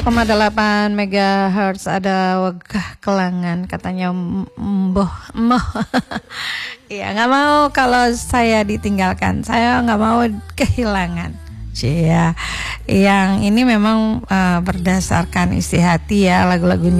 106,8 MHz ada wegah kelangan katanya mboh. Iya, nggak mau kalau saya ditinggalkan, saya nggak mau kehilangan. Cia, yang ini memang berdasarkan isi hati ya lagu-lagunya.